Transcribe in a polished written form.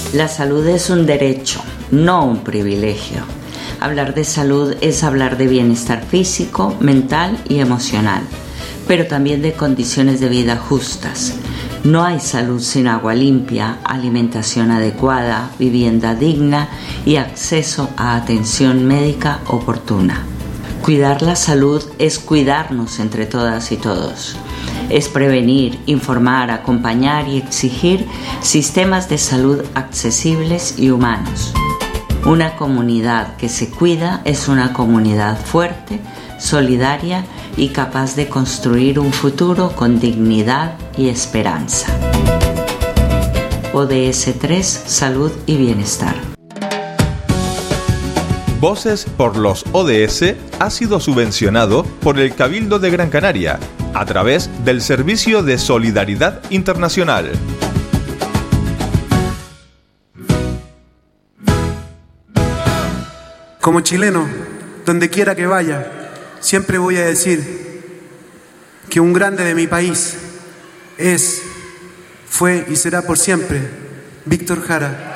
La salud es un derecho, no un privilegio. Hablar de salud es hablar de bienestar físico, mental y emocional, pero también de condiciones de vida justas. No hay salud sin agua limpia, alimentación adecuada, vivienda digna y acceso a atención médica oportuna. Cuidar la salud es cuidarnos entre todas y todos. Es prevenir, informar, acompañar y exigir sistemas de salud accesibles y humanos. Una comunidad que se cuida es una comunidad fuerte, solidaria y capaz de construir un futuro con dignidad y esperanza. ODS 3, Salud y Bienestar. Voces por los ODS ha sido subvencionado por el Cabildo de Gran Canaria a través del Servicio de Solidaridad Internacional. Como chileno, donde quiera que vaya, siempre voy a decir que un grande de mi país fue y será por siempre Víctor Jara.